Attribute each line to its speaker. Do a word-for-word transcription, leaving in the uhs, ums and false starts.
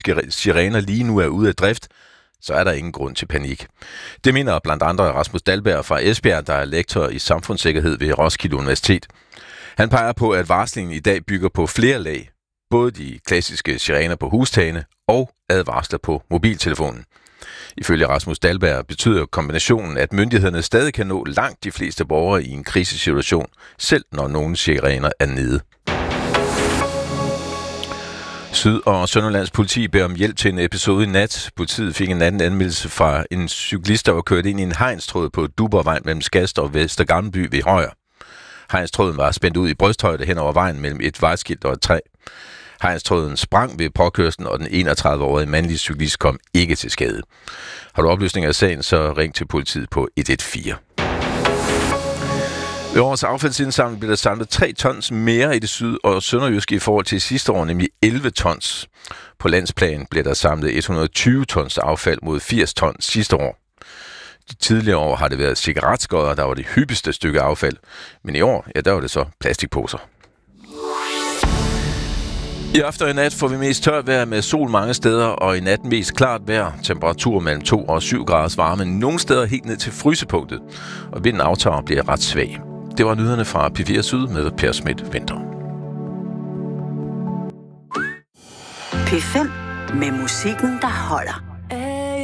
Speaker 1: sirener lige nu er ude af drift, så er der ingen grund til panik. Det mener blandt andre Rasmus Dahlberg fra Esbjerg, der er lektor i samfundssikkerhed ved Roskilde Universitet. Han peger på, at varslingen i dag bygger på flere lag, både de klassiske sirener på hustagene og advarsler på mobiltelefonen. Ifølge Rasmus Dahlberg betyder kombinationen, at myndighederne stadig kan nå langt de fleste borgere i en krisesituation, selv når nogle sirener er nede. Syd- og Sønderlands politi beder om hjælp til en episode i nat. Politiet fik en anden anmeldelse fra en cyklist, der var kørt ind i en hegnstråd på Duborvej mellem Skast og Vester Gammelby ved Højer. Hegnstråden var spændt ud i brysthøjde hen over vejen mellem et vejskilt og et træ. Hegnstråden sprang ved påkørslen, og den enogtredive-årige mandlige cyklist kom ikke til skade. Har du oplysninger af sagen, så ring til politiet på et et fire. Ved årets affaldsindsamling blev der samlet tre tons mere i det syd- og sønderjyske i forhold til sidste år, nemlig elleve tons. På landsplan blev der samlet et hundrede og tyve tons affald mod firs tons sidste år. De tidligere år har det været cigaretskodder, der var det hyppigste stykke affald. Men i år, ja, der var det så plastikposer. I aften og i nat får vi mest tørt vejr med sol mange steder, og i nat mest klart vejr. Temperatur mellem to og syv graders varme, nogle steder helt ned til frysepunktet. Og vinden aftager og bliver ret svag. Det var nyhederne fra P fire Syd med Per Schmidt Vinter.
Speaker 2: P fem med musikken, der holder.